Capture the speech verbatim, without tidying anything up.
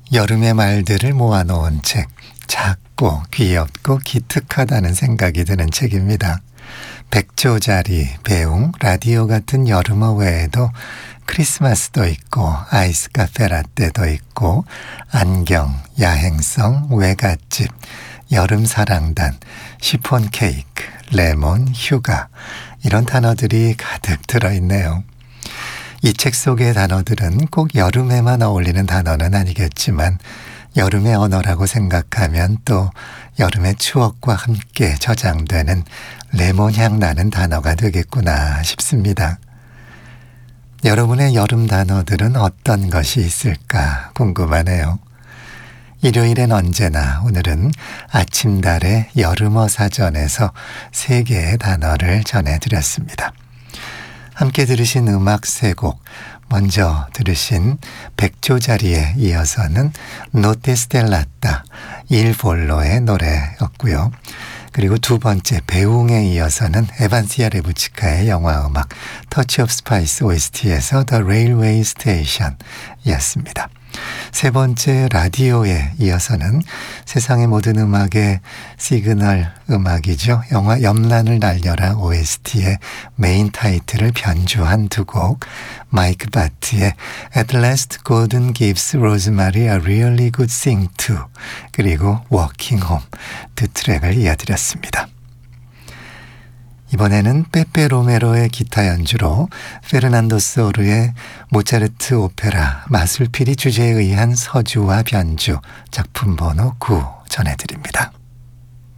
여름의 말들을 모아놓은 책, 작고 귀엽고 기특하다는 생각이 드는 책입니다. 백조자리, 배웅, 라디오 같은 여름어 외에도 크리스마스도 있고 아이스 카페 라떼도 있고 안경, 야행성, 외갓집, 여름사랑단, 시폰 케이크, 레몬, 휴가 이런 단어들이 가득 들어있네요. 이 책 속의 단어들은 꼭 여름에만 어울리는 단어는 아니겠지만 여름의 언어라고 생각하면 또 여름의 추억과 함께 저장되는 레몬향 나는 단어가 되겠구나 싶습니다. 여러분의 여름 단어들은 어떤 것이 있을까 궁금하네요. 일요일엔 언제나 오늘은 아침달의 여름어 사전에서 세 개의 단어를 전해드렸습니다. 함께 들으신 음악 세 곡, 먼저 들으신 백조자리에 이어서는 노테 스텔라타, 일 볼로의 노래였고요. 그리고 두 번째 배웅에 이어서는 에반시아 레부치카의 영화음악 터치 오브 스파이스 오에스티에서 The Railway Station 이었습니다. 세 번째 라디오에 이어서는 세상의 모든 음악의 시그널 음악이죠. 영화 염란을 날려라 오에스티의 메인 타이틀을 변주한 두 곡, 마이크 바트의 At Last God Gives Rosemary a Really Good Thing Too, 그리고 Walking Home 두 트랙을 이어드렸습니다. 이번에는 빼빼 로메로의 기타 연주로 페르난도 소르의 모차르트 오페라 마술피리 주제에 의한 서주와 변주 작품 번호 구 전해드립니다.